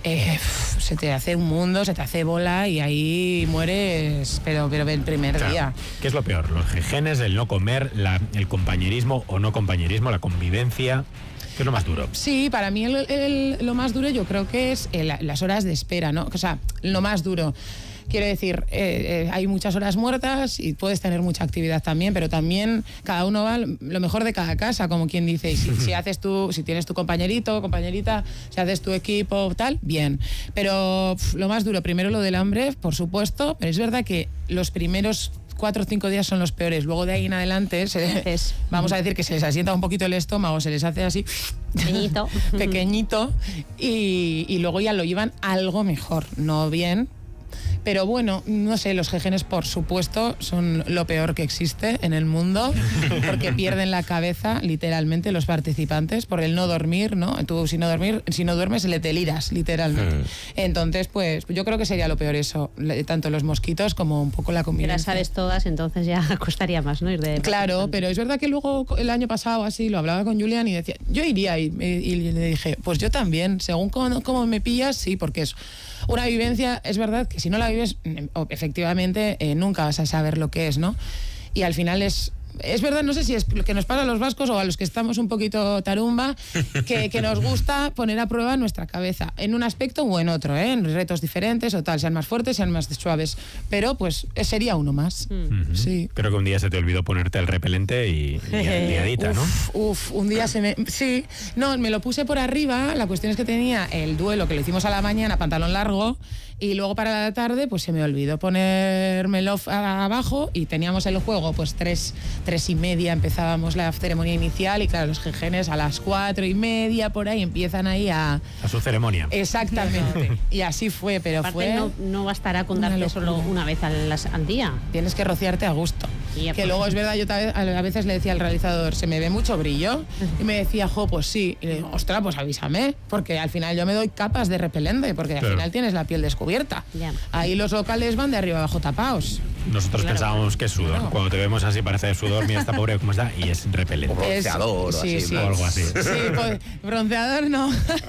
se te hace un mundo, se te hace bola y ahí mueres, pero el primer día. ¿Qué es lo peor? ¿Los jejenes, el no comer, el compañerismo o no compañerismo, la convivencia? ¿Qué es lo más duro? Sí, para mí lo más duro yo creo que es las horas de espera, ¿no? O sea, lo más duro. Quiero decir, hay muchas horas muertas y puedes tener mucha actividad también, pero también cada uno va lo mejor de cada casa, como quien dice. Y si tienes tu compañerito, compañerita, si haces tu equipo, tal, bien. Pero lo más duro, primero lo del hambre, por supuesto, pero es verdad que los primeros 4 o 5 días son los peores. Luego de ahí en adelante, vamos a decir que se les asienta un poquito el estómago, se les hace así pequeñito y luego ya lo llevan algo mejor, no bien. Pero bueno, no sé, los jejenes por supuesto son lo peor que existe en el mundo, porque pierden la cabeza literalmente los participantes por el no dormir, ¿no? Tú si no duermes le deliras literalmente. Entonces, pues yo creo que sería lo peor eso, tanto los mosquitos como un poco la convivencia. Si las sabes todas, entonces ya costaría más, ¿no? Ir de Claro, pero es verdad que luego el año pasado así lo hablaba con Julián y decía, yo iría y le dije, pues yo también, según cómo me pillas, sí, porque es una vivencia, es verdad que si no la vives, efectivamente, nunca vas a saber lo que es, ¿no? Y al final es verdad, no sé si es lo que nos pasa a los vascos o a los que estamos un poquito tarumba, que nos gusta poner a prueba nuestra cabeza, en un aspecto o en otro, en retos diferentes o tal, sean más fuertes, sean más suaves, pero pues sería uno más. Sí. Creo que un día se te olvidó ponerte el repelente y liadita, ¿no? Un día me lo puse por arriba, la cuestión es que tenía el duelo que lo hicimos a la mañana, pantalón largo, y luego para la tarde pues se me olvidó ponérmelo abajo y teníamos el juego pues 3:30 empezábamos la ceremonia inicial y claro, los jejenes a las 4:30 por ahí empiezan ahí a su ceremonia. Exactamente. Y así fue, pero aparte no bastará con darte solo una vez al día. Tienes que rociarte a gusto. Que luego es verdad, yo a veces le decía al realizador, ¿se me ve mucho brillo? Y me decía, pues sí. Y le digo, ostras, pues avísame, porque al final yo me doy capas de repelente, porque al final tienes la piel descubierta. Ahí los locales van de arriba abajo tapados. Nosotros pensábamos que es sudor. Claro. Cuando te vemos así parece sudor, mira esta pobre cómo está, y es repelente. O bronceador o algo así. Sí, pues, bronceador no.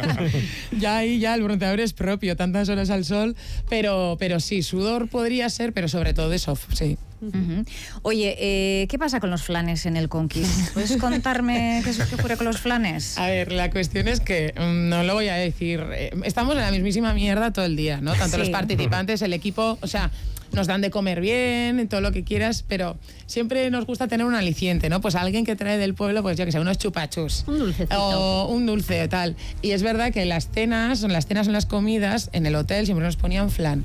ya el bronceador es propio, tantas horas al sol, pero sí, sudor podría ser, pero sobre todo eso, sí. Oye, ¿qué pasa con los flanes en el Conquist? ¿Puedes contarme qué ocurre con los flanes? A ver, la cuestión es que, no lo voy a decir, estamos en la mismísima mierda todo el día, ¿no? Tanto los participantes, el equipo, o sea, nos dan de comer bien, todo lo que quieras, pero siempre nos gusta tener un aliciente, ¿no? Pues alguien que trae del pueblo, pues yo que sé, unos chupachus. Un dulcecito. O un dulce, tal. Y es verdad que las cenas o las comidas, en el hotel siempre nos ponían flan.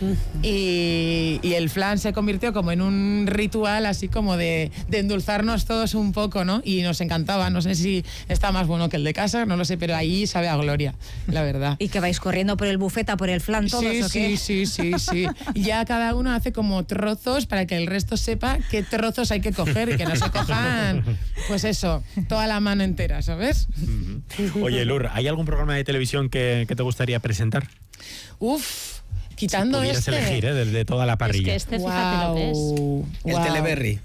Y el flan se convirtió como en un ritual así como de endulzarnos todos un poco, ¿no? Y nos encantaba, no sé si está más bueno que el de casa, no lo sé, pero ahí sabe a gloria, la verdad. ¿Y que vais corriendo por el buffet a por el flan todos o qué? Sí. Ya cada uno hace como trozos para que el resto sepa qué trozos hay que coger y que no se cojan, pues eso, toda la mano entera, ¿sabes? Oye, Lur, ¿hay algún programa de televisión que te gustaría presentar? Quitando si pudieras elegir, de toda la parrilla. Es que fíjate lo que es. El Teleberry.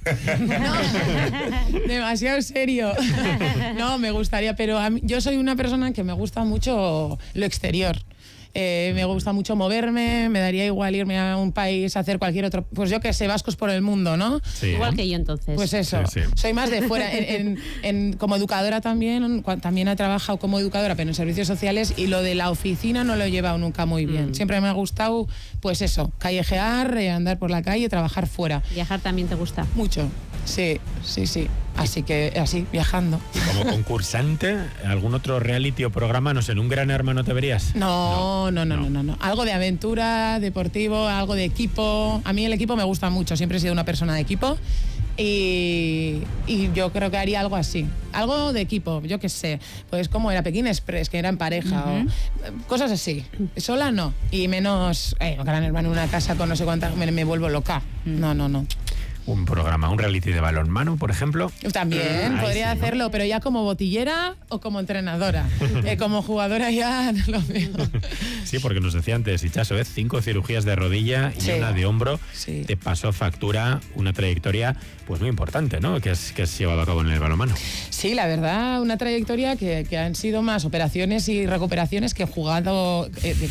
No, demasiado serio. No, me gustaría, pero yo soy una persona que me gusta mucho lo exterior. Me gusta mucho moverme, me daría igual irme a un país a hacer cualquier otro, pues yo que sé, vascos por el mundo, ¿no? Sí. Igual que yo entonces. Pues eso, soy más de fuera, como educadora también he trabajado como educadora, pero en servicios sociales, y lo de la oficina no lo he llevado nunca muy bien. Siempre me ha gustado, pues eso, callejear, andar por la calle, trabajar fuera. ¿Viajar también te gusta? Mucho, sí. Así que, así, viajando. ¿Y como concursante, algún otro reality o programa, no sé, en Un Gran Hermano te verías? No. Algo de aventura, deportivo, algo de equipo. A mí el equipo me gusta mucho, siempre he sido una persona de equipo. Y yo creo que haría algo así. Algo de equipo, yo qué sé. Pues como era Pekín Express, que era en pareja o cosas así. Sola no. Y menos, Gran Hermano en una casa con no sé cuántas, me vuelvo loca. No. Un programa, un reality de balonmano, por ejemplo. También podría hacerlo, pero ya como botillera o como entrenadora. Como jugadora ya no lo veo. Sí, porque nos decía antes, Itxaso, 5 cirugías de rodilla y una de hombro. Sí. Te pasó factura, una trayectoria pues muy importante, ¿no? Que has llevado a cabo en el balonmano. Sí, la verdad, una trayectoria que han sido más operaciones y recuperaciones que he jugado,